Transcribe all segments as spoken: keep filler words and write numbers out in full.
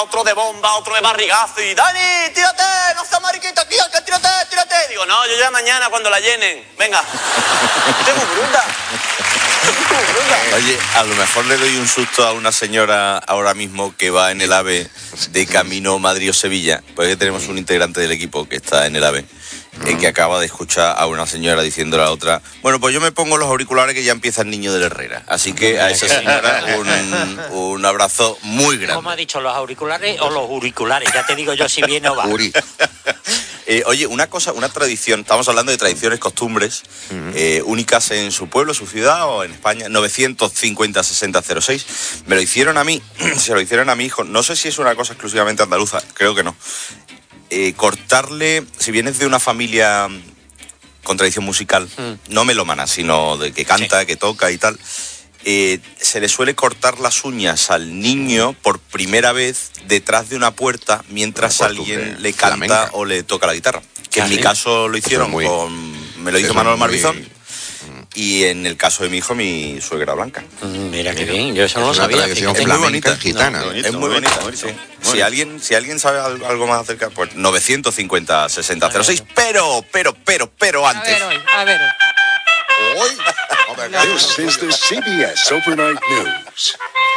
otro de bomba, otro de barrigazo y Dani, tírate, no seas mariquita, tío, que tírate, tírate. Digo, no, yo ya mañana cuando la llenen. Venga. Tengo bruta. Oye, a lo mejor le doy un susto a una señora ahora mismo que va en el AVE de camino Madrid o Sevilla, porque tenemos un integrante del equipo que está en el AVE, eh, que acaba de escuchar a una señora diciendo a la otra, bueno, pues yo me pongo los auriculares que ya empieza el niño de la Herrera. Así que a esa señora un, un abrazo muy grande. ¿Cómo ha dicho, los auriculares o los auriculares? Ya te digo yo si viene o va. Uri. Eh, oye, una cosa, una tradición, estamos hablando de tradiciones, costumbres, uh-huh. eh, únicas en su pueblo, su ciudad o en España, novecientos cincuenta sesenta cero seis. Me lo hicieron a mí, se lo hicieron a mi hijo, no sé si es una cosa exclusivamente andaluza, creo que no. Eh, cortarle, si vienes de una familia con tradición musical, uh-huh. no melómana, sino de que canta, sí. que toca y tal, eh, se le suele cortar las uñas al niño por primera vez detrás de una puerta mientras no, alguien le canta flamenca. O le toca la guitarra. Que ah, en ¿sí? mi caso lo hicieron muy, con... Me lo hizo Manuel Marbizón. Muy... Y en el caso de mi hijo, mi suegra Blanca. Mm, mira qué bien, yo eso no lo sabía. Es muy bonita, gitana. No, es muy bonita, sí. Si alguien, si alguien sabe algo más acerca, pues novecientos cincuenta sesenta cero seis. Pero, pero, pero, pero antes... A ver hoy, a ver hoy. Hoy... This is the C B S Overnight News.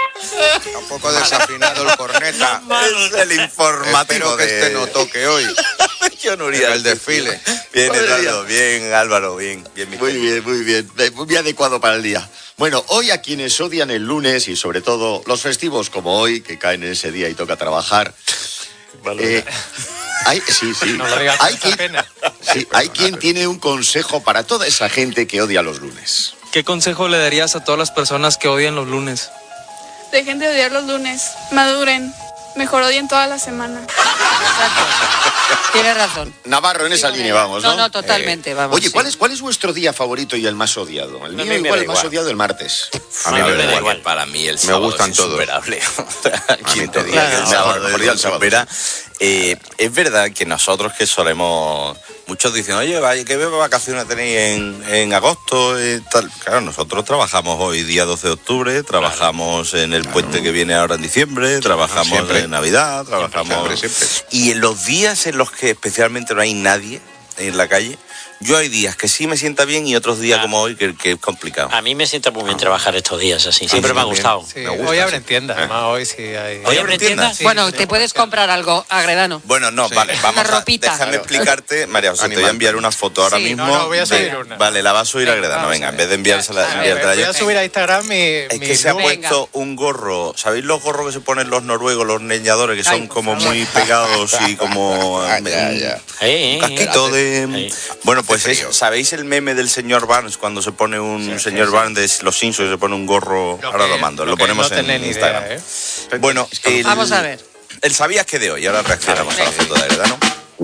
Está un poco desafinado el corneta. Es el informativo. Espero que de... este no toque hoy. Yo no iría el desfile. Bien, Eduardo, bien, Álvaro, bien, bien. Muy bien, muy bien. Muy adecuado para el día. Bueno, hoy a quienes odian el lunes y sobre todo los festivos como hoy, que caen en ese día y toca trabajar. Vale. Eh, hay, sí, sí. No lo digas hay, con quien, pena. Sí, hay quien tiene un consejo para toda esa gente que odia los lunes. ¿Qué consejo le darías a todas las personas que odian los lunes? Dejen de odiar los lunes, maduren, mejor odien toda la semana. Exacto. Tienes razón. Navarro, en esa sí, línea vamos, ¿no? No, no, totalmente, eh, vamos. Oye, ¿cuál, sí. es, ¿cuál es vuestro día favorito y el más odiado? El no, mío igual, el más odiado el martes. A mí no, me, me da igual. Para mí el sábado me gustan es insuperable. ¿Quién te diga que el sábado es insupera? Eh, es verdad que nosotros que solemos... Muchos dicen, oye, vaya, ¿qué vacaciones tenéis en, en agosto? Y tal. Claro, nosotros trabajamos hoy día doce de octubre, trabajamos claro. en el puente claro. que viene ahora en diciembre, trabajamos siempre. en Navidad, trabajamos... Siempre, siempre. Y en los días en los que especialmente no hay nadie en la calle, yo hay días que sí me sienta bien y otros días ah. como hoy que, que es complicado. A mí me sienta muy bien trabajar estos días así, siempre sí, me ha gustado. Sí, me gusta, hoy abren sí. tiendas, ¿Eh? ¿no? Hoy sí hay... ¿Hoy abren tiendas? Sí, bueno, sí, te sí. puedes comprar algo, Agredano. Bueno, no, sí. vale, vamos una a... ropita. Déjame explicarte, María José, te voy a enviar una foto ahora sí, mismo. No, no, voy a subir de, una. Vale, la va a subir a Agredano, venga, en vez de enviársela, enviártela yo. Voy a subir a Instagram mi... Es mi que se ha look. puesto un gorro, ¿sabéis los gorros que se ponen los noruegos, los leñadores, que son Ay, como favor. muy pegados y como... ah, ya, ya. Un casquito de... Bueno, pues es, ¿sabéis el meme del señor Barnes cuando se pone un sí, señor sí, sí. Barnes de los Simpsons y se pone un gorro? Lo ahora que, lo mando, lo, lo ponemos no en Instagram. Idea, ¿eh? Bueno, el, vamos a ver. El sabías que de hoy, ahora reaccionamos a la foto de Agredano.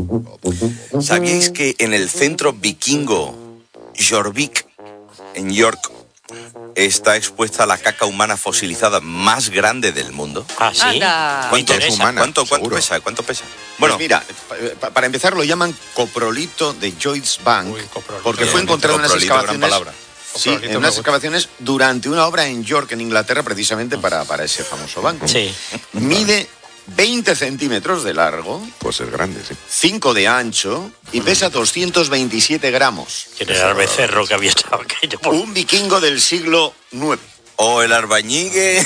¿Sabíais que en el centro vikingo Jorvik, en York, está expuesta la caca humana fosilizada más grande del mundo? Ah, sí. ¿Cuánto, es humana, ¿cuánto, cuánto pesa? ¿Cuánto pesa? Bueno, pues mira, para empezar lo llaman coprolito de Joyce Bank, Uy, porque fue encontrado en las excavaciones. Sí, en unas excavaciones durante una obra en York, en Inglaterra, precisamente para, para ese famoso banco. Sí. Mide veinte centímetros de largo. Pues es grande, sí. cinco de ancho y pesa doscientos veintisiete gramos. ¿Quién era el becerro que había estado aquello? Por... Un vikingo del siglo nueve. O el albañigue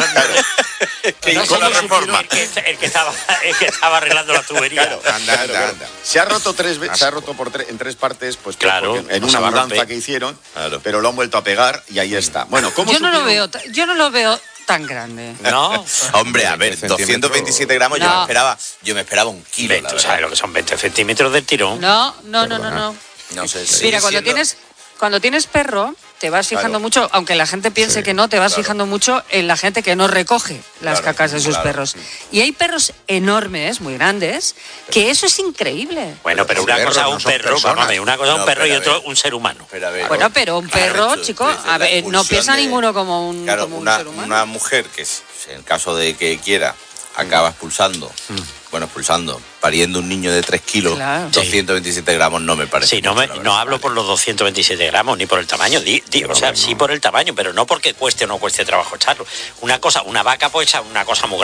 que no hizo la reforma. El que, el, que estaba, el que estaba arreglando la tubería. Claro, anda, anda, anda. Se ha roto tres veces, se ha roto por tre en tres partes, pues claro, en una mudanza que hicieron, claro. pero lo han vuelto a pegar y ahí está. Bueno, ¿cómo yo no lo veo, yo no lo veo tan grande. No, hombre, a ver, doscientos veintisiete gramos, no. yo me esperaba, yo me esperaba un kilo. veinte, ¿tú sabes lo que son veinte centímetros del tirón? No, no, no, no, no. No sé. Mira, cuando siendo... tienes cuando tienes perro, te vas fijando claro. mucho, aunque la gente piense sí, que no, te vas claro. fijando mucho en la gente que no recoge las claro, cacas de sus claro. perros. Y hay perros enormes, muy grandes, que eso es increíble. Bueno, pero una cosa un perro, perdóname, una cosa un no, perro y otro un ser humano. Pero ver, bueno, pero un perro, claro, chico, a ver, no piensa de... ninguno como un, claro, como un una, ser humano. Una mujer que, en caso de que quiera, acaba expulsando, mm. bueno, expulsando, pariendo un niño de tres kilos, claro. doscientos veintisiete gramos no me parece. Sí, no, me, no hablo por los doscientos veintisiete gramos, ni por el tamaño, di, di, o sea, no. sí por el tamaño, pero no porque cueste o no cueste trabajo echarlo. Una cosa, una vaca puede echar una cosa muy grande.